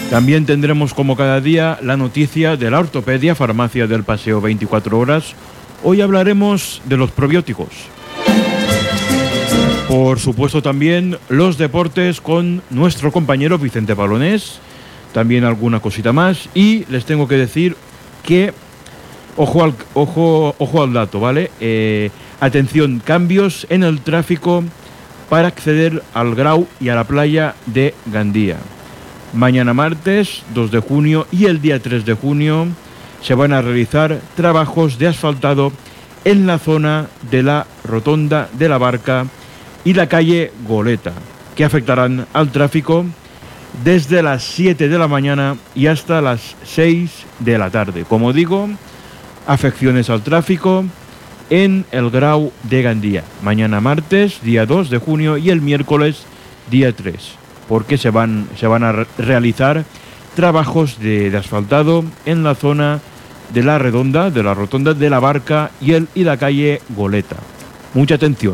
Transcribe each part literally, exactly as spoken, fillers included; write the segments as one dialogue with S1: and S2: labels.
S1: También tendremos como cada día la noticia de la ortopedia, farmacia del paseo veinticuatro horas. Hoy hablaremos de los probióticos. Por supuesto también los deportes con nuestro compañero Vicente Palonés. También alguna cosita más. Y les tengo que decir que, ojo al, ojo, ojo al dato, ¿vale? Eh, atención, cambios en el tráfico para acceder al Grau y a la playa de Gandía. Mañana martes dos de junio y el día tres de junio se van a realizar trabajos de asfaltado en la zona de la Rotonda de la Barca y la calle Goleta, que afectarán al tráfico desde las siete de la mañana y hasta las seis de la tarde. Como digo, afecciones al tráfico en el Grau de Gandía. Mañana martes, día dos de junio y el miércoles, día tres. Porque se van, se van a re- realizar trabajos de, de asfaltado en la zona de la redonda, de la rotonda de la Barca y, el, y la calle Goleta. Mucha atención.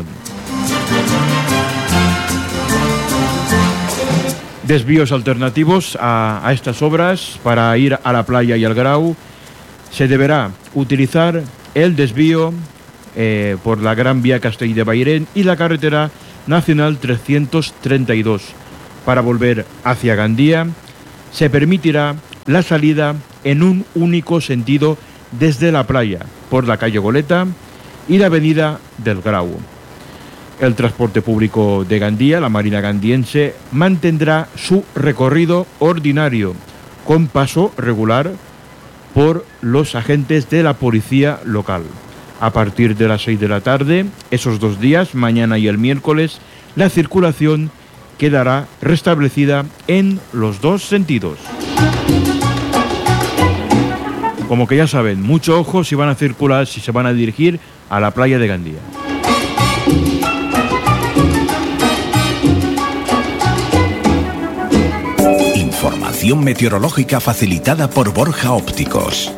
S1: Desvíos alternativos a, a estas obras para ir a la playa y al Grau. Se deberá utilizar el desvío eh, por la Gran Vía Castell de Bairén y la carretera nacional trescientos treinta y dos. Para volver hacia Gandía, se permitirá la salida en un único sentido desde la playa, por la calle Goleta y la avenida del Grau. El transporte público de Gandía, la Marina Gandiense, mantendrá su recorrido ordinario, con paso regular por los agentes de la policía local. A partir de las seis de la tarde, esos dos días, mañana y el miércoles, la circulación quedará restablecida en los dos sentidos. Como que ya saben, mucho ojo si van a circular, si se van a dirigir a la playa de Gandía.
S2: Información meteorológica facilitada por Borja Ópticos.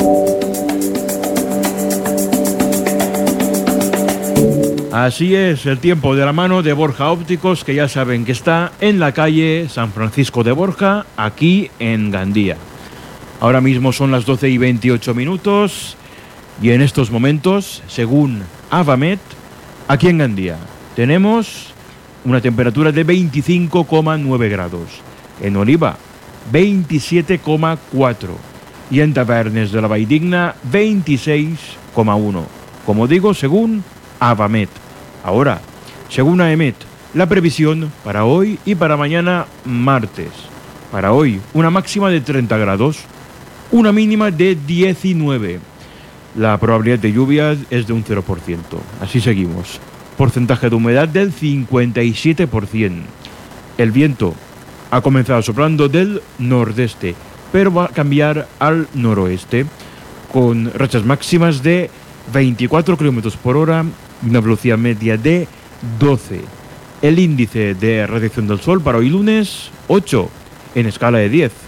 S1: Así es, el tiempo de la mano de Borja Ópticos, que ya saben que está en la calle San Francisco de Borja, aquí en Gandía. Ahora mismo son las doce y veintiocho minutos y en estos momentos, según Avamet, aquí en Gandía tenemos una temperatura de veinticinco coma nueve grados. En Oliva, veintisiete coma cuatro. Y en Tavernes de la Valldigna, veintiséis coma uno. Como digo, según Avamet. Ahora, según AEMET, la previsión para hoy y para mañana martes. Para hoy, una máxima de treinta grados, una mínima de diecinueve. La probabilidad de lluvia es de un cero por ciento. Así seguimos. Porcentaje de humedad del cincuenta y siete por ciento. El viento ha comenzado soplando del nordeste, pero va a cambiar al noroeste, con rachas máximas de veinticuatro kilómetros por hora y una velocidad media de doce. El índice de radiación del sol para hoy lunes, ocho, en escala de diez.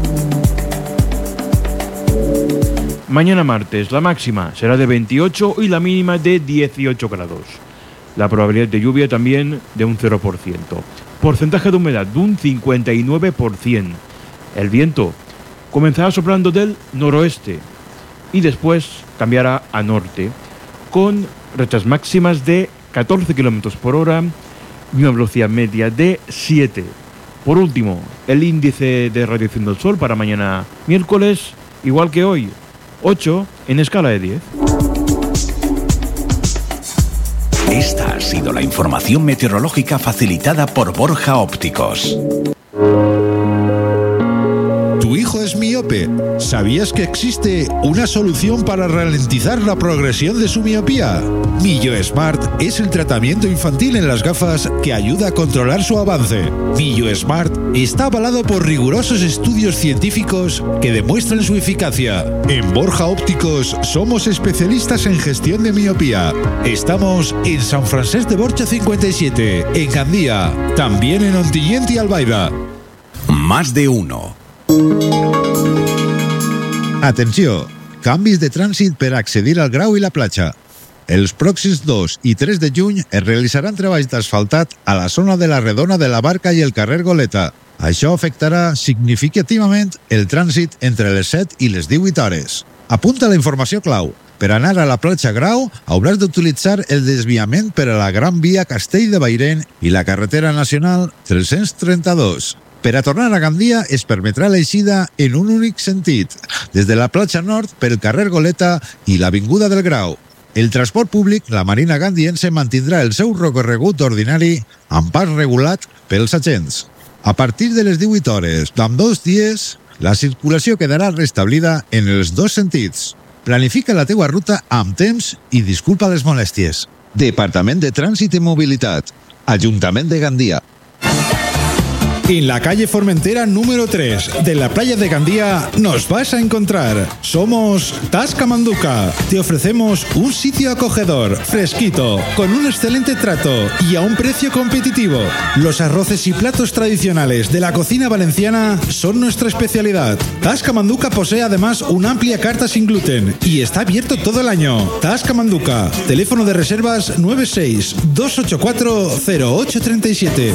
S1: Mañana martes, la máxima será de veintiocho y la mínima de dieciocho grados. La probabilidad de lluvia también de un cero por ciento. Porcentaje de humedad de un cincuenta y nueve por ciento. El viento comenzará soplando del noroeste y después cambiará a norte, con rachas máximas de catorce kilómetros por hora y una velocidad media de siete. Por último, el índice de radiación del sol para mañana miércoles, igual que hoy, ocho en escala de diez.
S2: Esta ha sido la información meteorológica facilitada por Borja Ópticos.
S3: ¿Tu hijo es miope? ¿Sabías que existe una solución para ralentizar la progresión de su miopía? MilloSmart es el tratamiento infantil en las gafas que ayuda a controlar su avance. MilloSmart está avalado por rigurosos estudios científicos que demuestran su eficacia. En Borja Ópticos somos especialistas en gestión de miopía. Estamos en San Francesc de Borja cincuenta y siete, en Gandía, también en Ontinyent y Albaida.
S2: Más de uno.
S3: Atenció, canvis de trànsit per accedir al Grau i la platja. Els pròxims dos i tres de juny es realitzaran treballs d'asfaltat a la zona de la Redona de la Barca i el carrer Goleta. Això afectarà significativament el trànsit entre les set i les divuit hores. Apunta la informació clau. Per anar a la platja Grau hauràs d'utilitzar el desviament per a la Gran Via Castell de Bairén i la carretera nacional tres-cents trenta-dos. Per a tornar a Gandia es permetrà l'eixida en un únic sentit, des de la platja nord pel carrer Goleta i l'avinguda del Grau. El transport públic, la Marina gandiense, mantindrà el seu recorregut ordinari amb pas regulat pels agents. A partir de les divuit hores d'ambdós dies, la circulació quedarà restablida en els dos sentits. Planifica la teua ruta amb temps i disculpa les molèsties. Departament de Trànsit i Mobilitat. Ajuntament de Gandia.
S4: En la calle Formentera número tres de la playa de Gandía nos vas a encontrar. Somos Tasca Manduca. Te ofrecemos un sitio acogedor, fresquito, con un excelente trato y a un precio competitivo. Los arroces y platos tradicionales de la cocina valenciana son nuestra especialidad. Tasca Manduca posee además una amplia carta sin gluten y está abierto todo el año. Tasca Manduca. Teléfono de reservas nueve seis dos ocho cuatro cero ocho tres siete.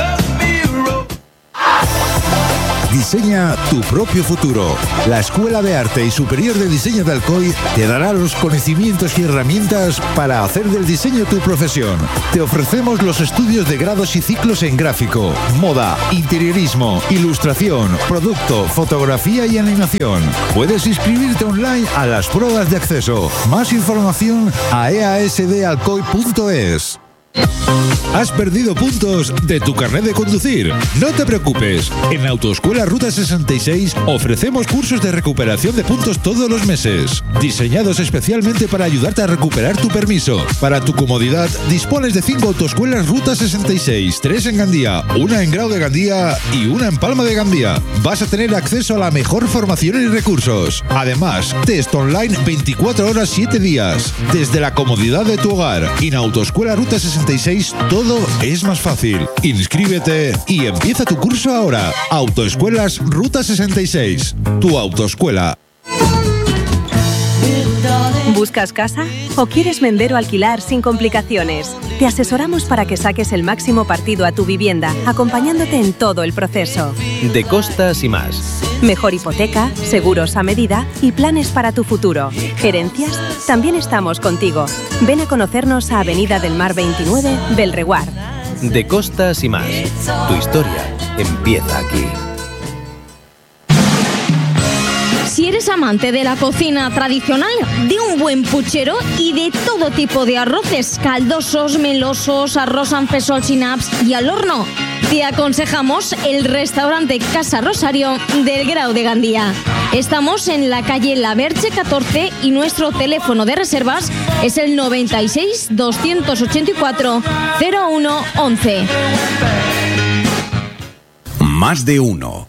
S3: Diseña tu propio futuro. La Escuela de Arte y Superior de Diseño de Alcoy te dará los conocimientos y herramientas para hacer del diseño tu profesión. Te ofrecemos los estudios de grados y ciclos en gráfico, moda, interiorismo, ilustración, producto, fotografía y animación. Puedes inscribirte online a las pruebas de acceso. Más información a e a s d alcoy punto es. ¿Has perdido puntos de tu carnet de conducir? No te preocupes. En Autoescuela Ruta sesenta y seis ofrecemos cursos de recuperación de puntos todos los meses, diseñados especialmente para ayudarte a recuperar tu permiso. Para tu comodidad, dispones de cinco autoescuelas Ruta sesenta y seis, tres en Gandía, una en Grau de Gandía y una en Palma de Gandía. Vas a tener acceso a la mejor formación y recursos. Además, test online veinticuatro horas, siete días, desde la comodidad de tu hogar. En Autoescuela Ruta sesenta y seis todo es más fácil. Inscríbete y empieza tu curso ahora. Autoescuelas Ruta sesenta y seis, tu autoescuela.
S5: ¿Buscas casa? ¿O quieres vender o alquilar sin complicaciones? Te asesoramos para que saques el máximo partido a tu vivienda, acompañándote en todo el proceso.
S6: De Costas y más.
S5: Mejor hipoteca, seguros a medida y planes para tu futuro. ¿Herencias? También estamos contigo. Ven a conocernos a Avenida del Mar veintinueve, Belreguard.
S6: De Costas y más. Tu historia empieza aquí.
S7: Si eres amante de la cocina tradicional, de un buen puchero y de todo tipo de arroces, caldosos, melosos, arroz amb fesols y naps y al horno, te aconsejamos el restaurante Casa Rosario del Grau de Gandía. Estamos en la calle La Verge catorce y nuestro teléfono de reservas es el noventa y seis, doscientos ochenta y cuatro, cero uno once.
S2: Más de uno.